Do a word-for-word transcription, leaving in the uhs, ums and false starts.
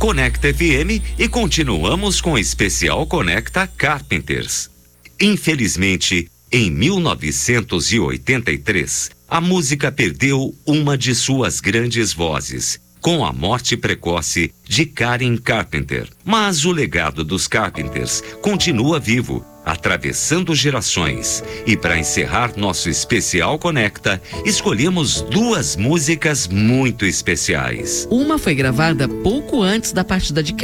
Conecta F M e continuamos com o especial Conecta Carpenters. Infelizmente, em mil novecentos e oitenta e três, a música perdeu uma de suas grandes vozes, com a morte precoce de Karen Carpenter. Mas o legado dos Carpenters continua vivo, atravessando gerações. E para encerrar nosso especial Conecta, escolhemos duas músicas muito especiais. Uma foi gravada pouco antes da partida de